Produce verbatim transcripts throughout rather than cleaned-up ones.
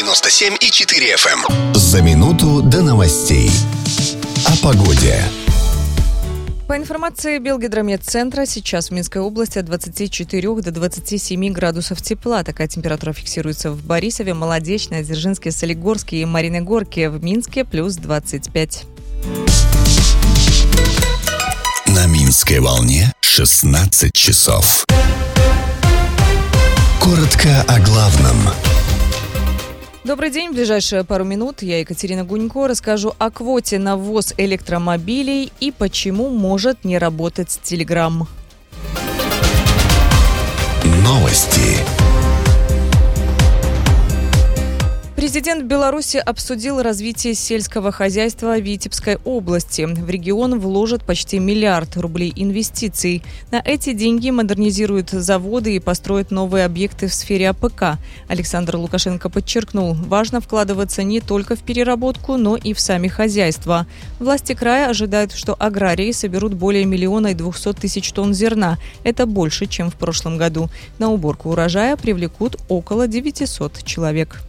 девяносто семь и четыре эф эм. За минуту до новостей. О погоде. По информации Белгидромедцентра, сейчас в Минской области от двадцати четырёх до двадцати семи градусов тепла. Такая температура фиксируется в Борисове, Молодечной, Дзержинске, Солигорске и Марьиной-Горке. В Минске плюс двадцать пять. На Минской волне шестнадцать часов. Коротко о главном. Добрый день. В ближайшие пару минут я, Екатерина Гунько, расскажу о квоте на ввоз электромобилей и почему может не работать Telegram. Новости. Президент Беларуси обсудил развитие сельского хозяйства Витебской области. В регион вложат почти миллиард рублей инвестиций. На эти деньги модернизируют заводы и построят новые объекты в сфере АПК. Александр Лукашенко подчеркнул, важно вкладываться не только в переработку, но и в сами хозяйства. Власти края ожидают, что аграрии соберут более миллиона и двухсот тысяч тонн зерна. Это больше, чем в прошлом году. На уборку урожая привлекут около девятисот человек.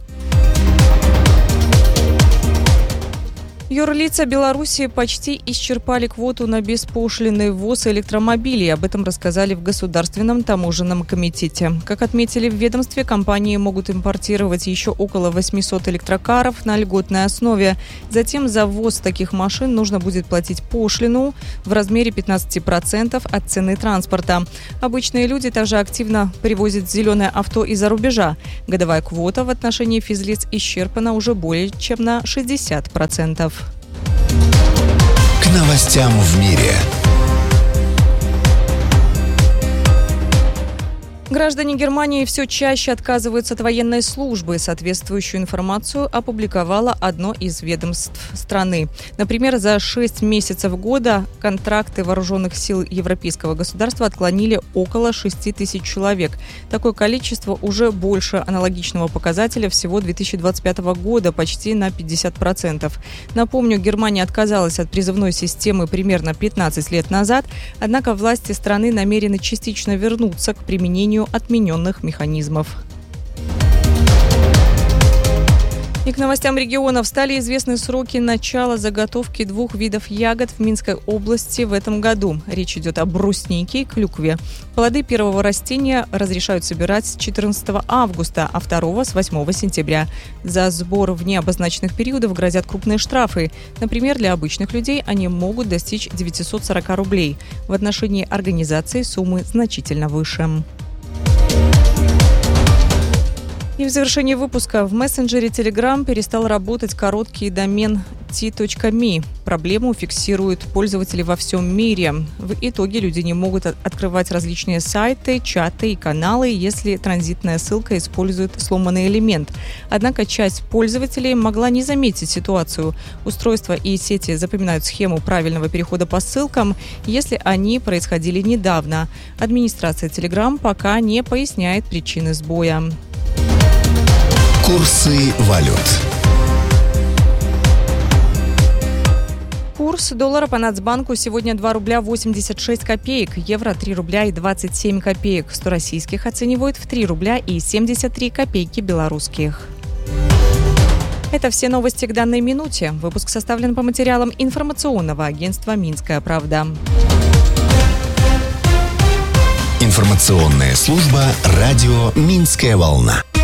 Юрлица Беларуси почти исчерпали квоту на беспошлинный ввоз электромобилей. Об этом рассказали в Государственном таможенном комитете. Как отметили в ведомстве, компании могут импортировать еще около восьмисот электрокаров на льготной основе. Затем за ввоз таких машин нужно будет платить пошлину в размере пятнадцати процентов от цены транспорта. Обычные люди также активно привозят зеленое авто из-за рубежа. Годовая квота в отношении физлиц исчерпана уже более чем на шестьдесят процентов. К новостям в мире. Граждане Германии все чаще отказываются от военной службы. Соответствующую информацию опубликовало одно из ведомств страны. Например, за шесть месяцев года контракты вооруженных сил европейского государства отклонили около шести тысяч человек. Такое количество уже больше аналогичного показателя всего две тысячи двадцать пятого года, почти на пятьдесят процентов. Напомню, Германия отказалась от призывной системы примерно пятнадцать лет назад, однако власти страны намерены частично вернуться к применению отмененных механизмов. И к новостям регионов. Стали известны сроки начала заготовки двух видов ягод в Минской области в этом году. Речь идет о бруснике и клюкве. Плоды первого растения разрешают собирать с четырнадцатого августа, а второго с восьмого сентября. За сбор вне обозначенных периодов грозят крупные штрафы. Например, для обычных людей они могут достичь девятисот сорока рублей. В отношении организации суммы значительно выше. И в завершении выпуска. В мессенджере Telegram перестал работать короткий домен ти точка ми. Проблему фиксируют пользователи во всем мире. В итоге люди не могут открывать различные сайты, чаты и каналы, если транзитная ссылка использует сломанный элемент. Однако часть пользователей могла не заметить ситуацию. Устройства и сети запоминают схему правильного перехода по ссылкам, если они происходили недавно. Администрация Telegram пока не поясняет причины сбоя. Курсы валют. Курс доллара по Нацбанку сегодня два рубля восемьдесят шесть копеек, евро три рубля и двадцать семь копеек, сто российских оценивают в три рубля и семьдесят три копейки белорусских. Это все новости к данной минуте. Выпуск составлен по материалам информационного агентства «Минская правда». Информационная служба радио «Минская волна».